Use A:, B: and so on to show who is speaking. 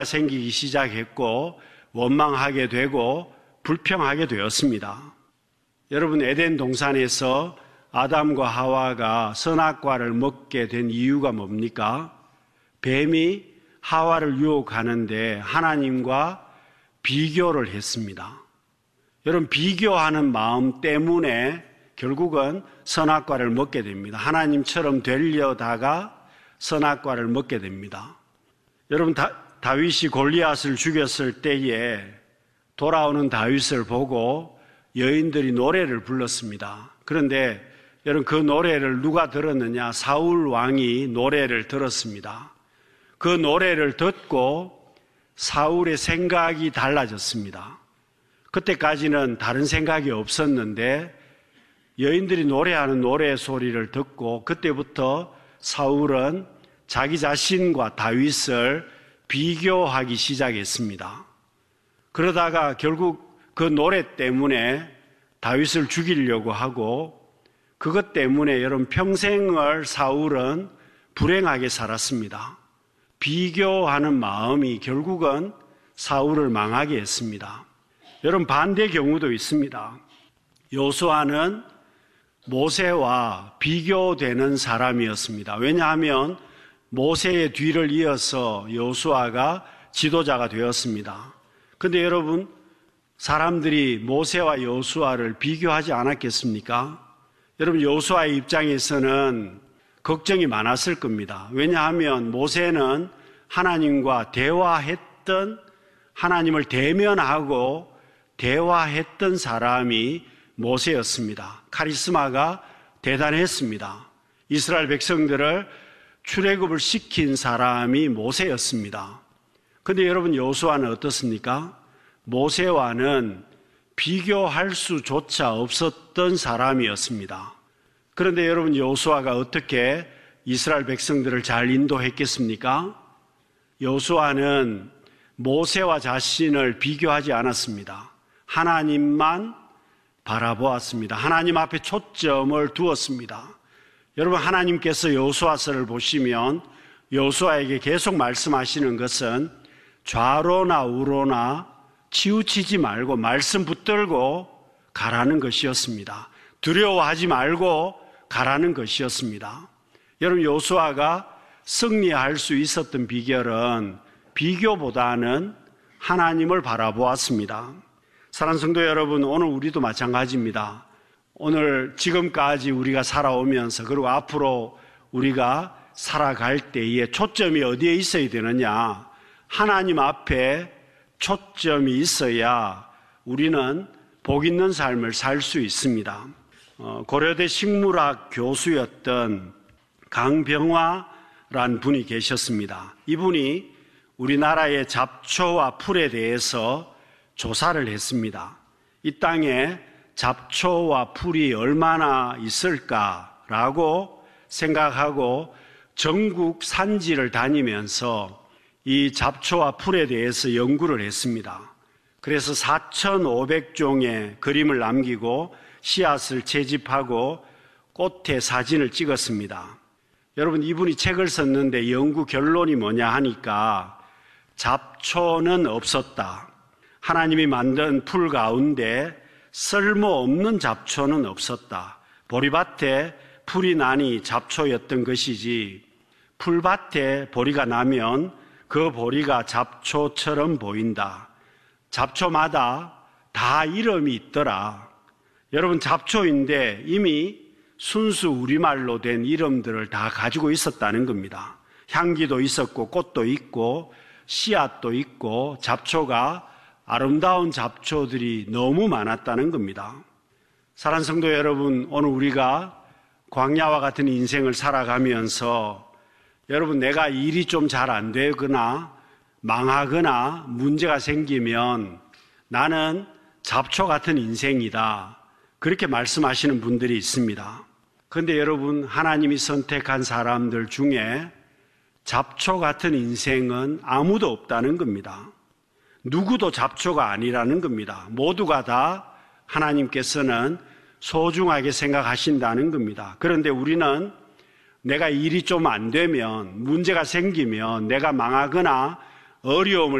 A: 생기기 시작했고 원망하게 되고 불평하게 되었습니다. 여러분, 에덴 동산에서 아담과 하와가 선악과를 먹게 된 이유가 뭡니까? 뱀이 하와를 유혹하는데 하나님과 비교를 했습니다. 여러분, 비교하는 마음 때문에 결국은 선악과를 먹게 됩니다. 하나님처럼 되려다가 선악과를 먹게 됩니다. 여러분, 다윗이 골리앗을 죽였을 때에 돌아오는 다윗을 보고 여인들이 노래를 불렀습니다. 그런데 여러분, 그 노래를 누가 들었느냐? 사울 왕이 노래를 들었습니다. 그 노래를 듣고 사울의 생각이 달라졌습니다. 그때까지는 다른 생각이 없었는데 여인들이 노래하는 노래 소리를 듣고 그때부터 사울은 자기 자신과 다윗을 비교하기 시작했습니다. 그러다가 결국 그 노래 때문에 다윗을 죽이려고 하고 그것 때문에 여러분 평생을 사울은 불행하게 살았습니다. 비교하는 마음이 결국은 사울을 망하게 했습니다. 여러분, 반대 경우도 있습니다. 여호수아는 모세와 비교되는 사람이었습니다. 왜냐하면 모세의 뒤를 이어서 여호수아가 지도자가 되었습니다. 그런데 여러분, 사람들이 모세와 여호수아를 비교하지 않았겠습니까? 여러분, 여호수아의 입장에서는 걱정이 많았을 겁니다. 왜냐하면 모세는 하나님과 대화했던, 하나님을 대면하고 대화했던 사람이 모세였습니다. 카리스마가 대단했습니다. 이스라엘 백성들을 출애굽을 시킨 사람이 모세였습니다. 그런데 여러분, 여호수아는 어떻습니까? 모세와는 비교할 수조차 없었던 사람이었습니다. 그런데 여러분, 여호수아가 어떻게 이스라엘 백성들을 잘 인도했겠습니까? 여호수아는 모세와 자신을 비교하지 않았습니다. 하나님만 바라보았습니다. 하나님 앞에 초점을 두었습니다. 여러분, 하나님께서 여호수아서를 보시면 여호수아에게 계속 말씀하시는 것은 좌로나 우로나 치우치지 말고 말씀 붙들고 가라는 것이었습니다. 두려워하지 말고 가라는 것이었습니다. 여러분, 여호수아가 승리할 수 있었던 비결은 비교보다는 하나님을 바라보았습니다. 사랑하는 성도 여러분, 오늘 우리도 마찬가지입니다. 오늘 지금까지 우리가 살아오면서 그리고 앞으로 우리가 살아갈 때에 초점이 어디에 있어야 되느냐? 하나님 앞에 초점이 있어야 우리는 복 있는 삶을 살 수 있습니다. 고려대 식물학 교수였던 강병화란 분이 계셨습니다. 이분이 우리나라의 잡초와 풀에 대해서 조사를 했습니다. 이 땅에 잡초와 풀이 얼마나 있을까라고 생각하고 전국 산지를 다니면서 이 잡초와 풀에 대해서 연구를 했습니다. 그래서 4,500종의 그림을 남기고 씨앗을 채집하고 꽃의 사진을 찍었습니다. 여러분, 이분이 책을 썼는데 연구 결론이 뭐냐 하니까 잡초는 없었다. 하나님이 만든 풀 가운데 쓸모없는 잡초는 없었다. 보리밭에 풀이 나니 잡초였던 것이지 풀밭에 보리가 나면 그 보리가 잡초처럼 보인다. 잡초마다 다 이름이 있더라. 여러분, 잡초인데 이미 순수 우리말로 된 이름들을 다 가지고 있었다는 겁니다. 향기도 있었고 꽃도 있고 씨앗도 있고 잡초가 아름다운 잡초들이 너무 많았다는 겁니다. 사랑하는 성도 여러분, 오늘 우리가 광야와 같은 인생을 살아가면서 여러분, 내가 일이 좀 잘 안 되거나 망하거나 문제가 생기면 나는 잡초 같은 인생이다. 그렇게 말씀하시는 분들이 있습니다. 그런데 여러분, 하나님이 선택한 사람들 중에 잡초 같은 인생은 아무도 없다는 겁니다. 누구도 잡초가 아니라는 겁니다. 모두가 다 하나님께서는 소중하게 생각하신다는 겁니다. 그런데 우리는 내가 일이 좀 안 되면, 문제가 생기면, 내가 망하거나 어려움을